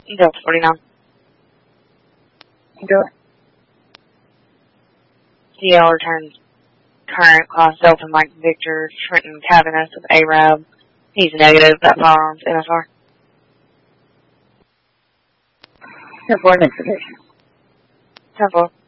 Delta 49. Go ahead. DL returns current class Delta Mike Victor Trenton Cavanis of ARAB. He's negative. That firearm's NFR. 10-4 next station. 10-4.